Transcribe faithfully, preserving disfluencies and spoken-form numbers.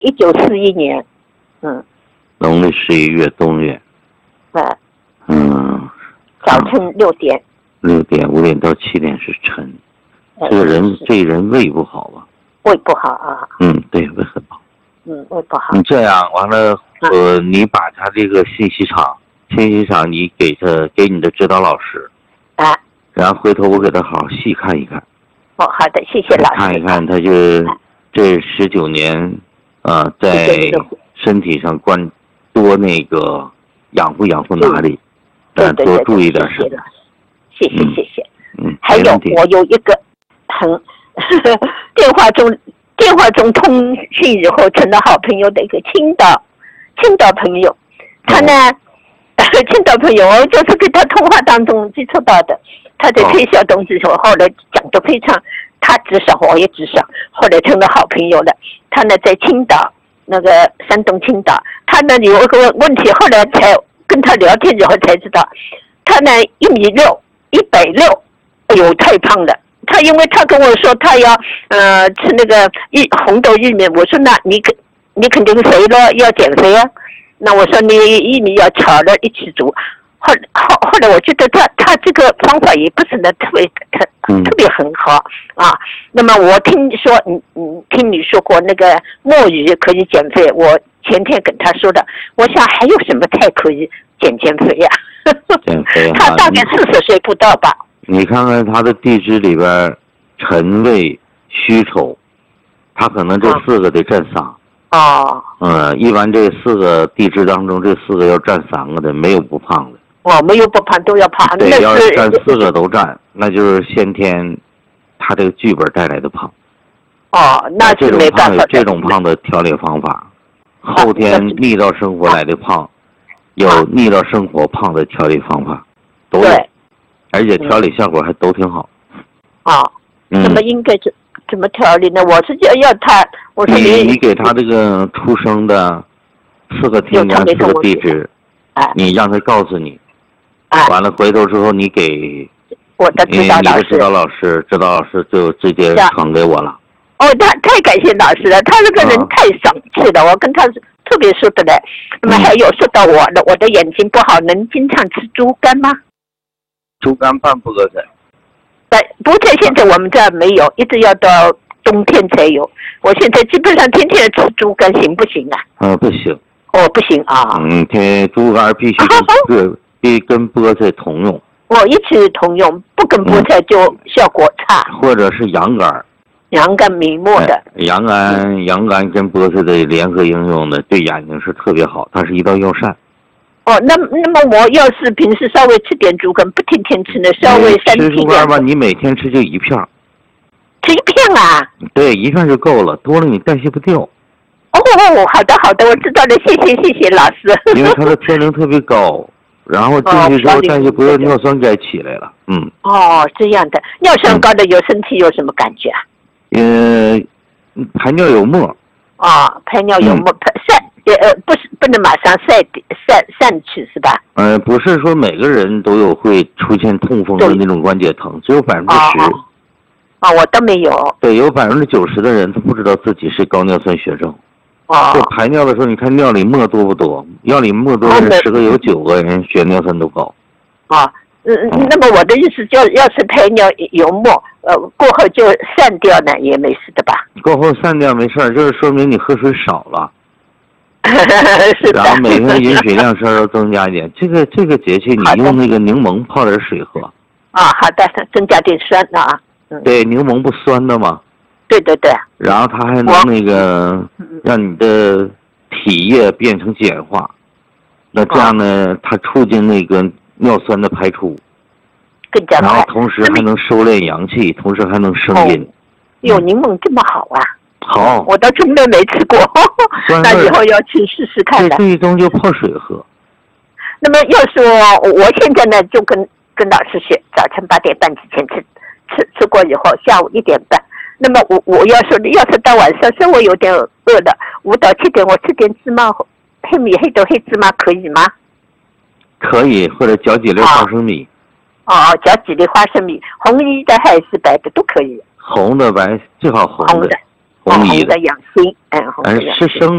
一九四一年，嗯， 农历十一月冬月， 对， 嗯， 早晨六点， 六点五点到七点是晨。这个人这人胃不好吧？ 胃不好啊。 嗯，对，胃很不好。 嗯，胃不好。 你这样完了，呃，你把他这个信息场，信息场你给他给你的指导老师， 啊， 然后回头我给他好好细看一看。 哦，好的，谢谢老师。 看一看他就这十九年，呃，在身体上关多那个养护养护哪里， 对多注意点什么。 谢谢谢谢。 嗯， 还有我有一个很电话中电话中通讯以后成了好朋友的一个青岛青岛朋友，他呢，哦、青岛朋友我就是跟他通话当中接触到的，他在推销东西的时候，后来讲得非常，他至少我也至少，后来成了好朋友了。他呢在青岛那个山东青岛，他呢有一个问题，后来才跟他聊天以后才知道，他呢一米六一百六，哎呦太胖了。他因为他跟我说他要呃吃那个玉红豆玉米，我说那你肯你肯定肥了要减肥啊，那我说你玉米要炒了一起煮，后后后来我觉得他他这个方法也不是呢特别特特别很好啊。那么我听说你你听你说过那个墨鱼可以减肥，我前天跟他说的，我想还有什么菜可以减减肥呀、啊？ 减肥、啊， 他大概四十岁不到吧。 你看看他的地支里边，辰未戌丑，他可能这四个得占仨。 哦。 嗯，一般这四个地支当中，这四个要占三个的，没有不胖的。 哦，没有不胖，都要胖。 对，要是占四个都占，那就是先天他这个剧本带来的胖。 哦，那是没办法。 这种胖的调理方法，后天逆到生活来的胖，有逆到生活胖的调理方法，都有。而且调理效果还都挺好。 啊、嗯，那么应该怎怎么调理呢？我是要要他，我说你你给他这个出生的四个天干四个地支， 哎， 你让他告诉你， 哎， 完了回头之后你给我的指导老师， 你的指导老师，指导老师就直接传给我了。 哦，他太感谢老师了，他这个人太爽气了，我跟他特别说的嘞。那么还有说到我的，我的眼睛不好，能经常吃猪肝吗？ 猪肝拌菠菜， 对，菠菜现在我们这儿没有，一直要到冬天才有。我现在基本上天天吃猪肝，行不行啊？ 嗯，不行。 哦，不行啊。 嗯，天猪肝必须跟必跟菠菜同用。 我一起同用，不跟菠菜就效果差。 嗯、或者是羊肝。 羊肝明目的。 哎、羊肝羊肝跟菠菜的联合应用的，对眼睛是特别好，它是一道药膳。 哦，那那么我要是平时稍微吃点猪肝，不天天吃呢，稍微三吃猪肝吧，你每天吃就一片。 吃一片啊？ 对，一片就够了，多了你代谢不掉。 哦，好的好的，我知道了，谢谢谢谢老师。 因为它的嘌呤特别高，然后进去之后代谢不掉，尿酸该起来了。嗯。 哦，这样的，尿酸高的有身体有什么感觉啊？ 嗯，排尿有沫。 啊、哦，排尿有沫，排散。呃，不是不能马上散散散去是吧？ 呃，不是说每个人都有会出现痛风的那种关节疼，只有百分之十。 啊，我都没有。 对，有百分之九十的人他不知道自己是高尿酸血症。 哦。 就排尿的时候，你看尿里沫多不多？尿里沫多的人十个有九个人血尿酸都高。 啊，嗯，那么我的意思就要是排尿有沫，呃，过后就散掉呢，也没事的吧？ 过后散掉没事，就是说明你喝水少了。 是的， 然后每天饮水量稍稍增加一点。这个这个节气，你用那个柠檬泡点水喝。 啊，好的，增加点酸的啊。 嗯、对，柠檬不酸的吗？ 对对对。 然后它还能那个让你的体液变成碱化，那这样呢，它促进那个尿酸的排出， 更加快。 然后同时还能收敛阳气，同时还能生阴。 有柠檬这么好啊？ 好， 我倒从来没吃过，那以后要去试试看的。 这一盅就泡水喝。 那么要是我我现在呢，就跟跟老师学，早晨八点半之前吃，吃吃过以后，下午一点半。那么我我要说，要是到晚上稍微有点饿了，五到七点我吃点芝麻黑米黑豆黑芝麻可以吗？ 可以，或者搅几粒花生米。 哦，搅几粒花生米，红衣的还是白的都可以。 红的白最好红的。 红的， 红衣的养心，哎，红而的养心。 是生